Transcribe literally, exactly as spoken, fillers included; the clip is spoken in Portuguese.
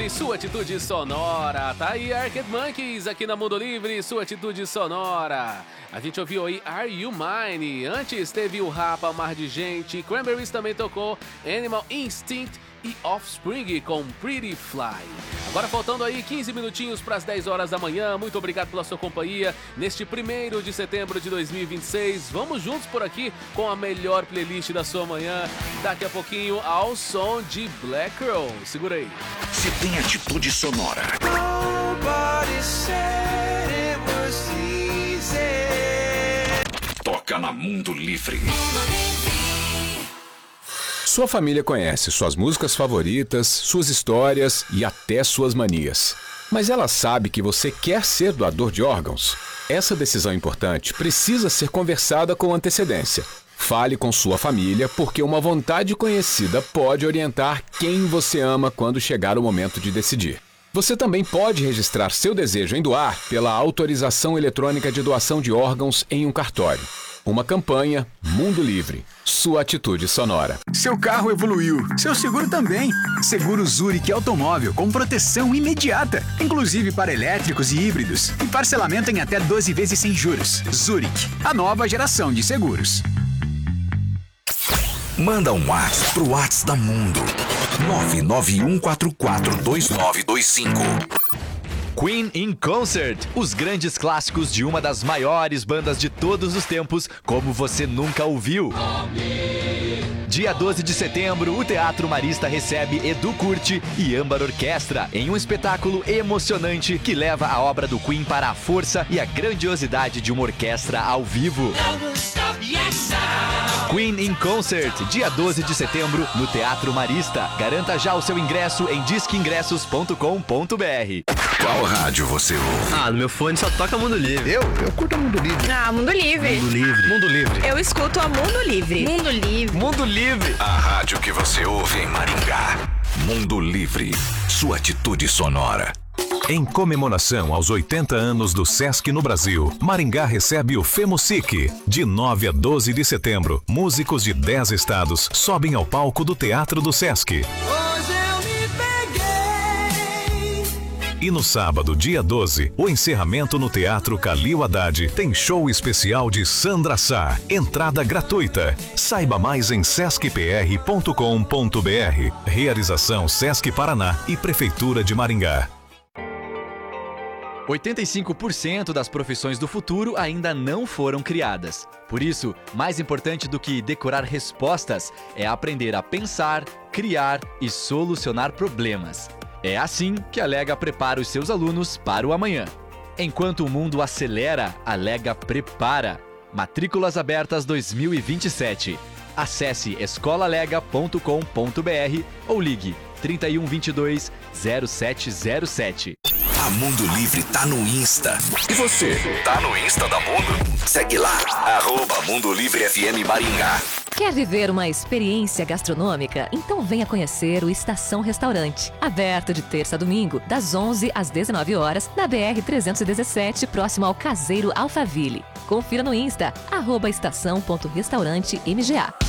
Livre, sua atitude sonora. Tá aí Arcade Monkeys aqui na Mundo Livre, sua atitude sonora. A gente ouviu aí Are You Mine? Antes teve o Rapa, Mar de Gente. Cranberries também tocou Animal Instinct e Offspring com Pretty Fly. Agora faltando aí quinze minutinhos para as dez horas da manhã. Muito obrigado pela sua companhia neste primeiro de setembro de dois mil e vinte e seis. Vamos juntos por aqui com a melhor playlist da sua manhã. Daqui a pouquinho ao som de Black Girl. Segura aí. Se tem atitude sonora. Toca na Mundo Livre. Sua família conhece suas músicas favoritas, suas histórias e até suas manias. Mas ela sabe que você quer ser doador de órgãos? Essa decisão importante precisa ser conversada com antecedência. Fale com sua família, porque uma vontade conhecida pode orientar quem você ama quando chegar o momento de decidir. Você também pode registrar seu desejo em doar pela autorização eletrônica de doação de órgãos em um cartório. Uma campanha Mundo Livre. Sua atitude sonora. Seu carro evoluiu. Seu seguro também. Seguro Zurich Automóvel com proteção imediata, inclusive para elétricos e híbridos. E parcelamento em até doze vezes sem juros. Zurich, a nova geração de seguros. Manda um WhatsApp pro WhatsApp da Mundo. nove nove um quatro quatro dois nove dois cinco. Queen in Concert, os grandes clássicos de uma das maiores bandas de todos os tempos, como você nunca ouviu. Dia doze de setembro, o Teatro Marista recebe Edu Curti e Âmbar Orquestra em um espetáculo emocionante que leva a obra do Queen para a força e a grandiosidade de uma orquestra ao vivo. Queen in Concert, dia doze de setembro, no Teatro Marista. Garanta já o seu ingresso em disque ingressos ponto com ponto b r. Qual rádio você ouve? Ah, no meu fone só toca Mundo Livre. Eu? Eu curto Mundo Livre. Ah, Mundo Livre. Mundo Livre. Mundo Livre. Eu escuto a Mundo Livre. Mundo Livre. Mundo Livre. A rádio que você ouve em Maringá. Mundo Livre. Sua atitude sonora. Em comemoração aos oitenta anos do Sesc no Brasil, Maringá recebe o FEMUSIC. De nove a doze de setembro, músicos de dez estados sobem ao palco do Teatro do Sesc. Hoje eu me peguei. E no sábado, dia doze, o encerramento no Teatro Calil Haddad tem show especial de Sandra Sá. Entrada gratuita. Saiba mais em sesc p r ponto com ponto b r. Realização Sesc Paraná e Prefeitura de Maringá. oitenta e cinco por cento das profissões do futuro ainda não foram criadas. Por isso, mais importante do que decorar respostas é aprender a pensar, criar e solucionar problemas. É assim que a Lega prepara os seus alunos para o amanhã. Enquanto o mundo acelera, a Lega prepara. Matrículas abertas dois mil e vinte e sete. Acesse escola lega ponto com ponto b r ou ligue trinta e um, vinte e dois, zero sete zero sete. A Mundo Livre tá no Insta. E você, tá no Insta da Mundo? Segue lá, arroba Mundo Livre F M Maringá. Quer viver uma experiência gastronômica? Então venha conhecer o Estação Restaurante. Aberto de terça a domingo, das onze às dezenove horas, na B R trezentos e dezessete, próximo ao Caseiro Alphaville. Confira no Insta, arroba estação ponto restaurante M G A.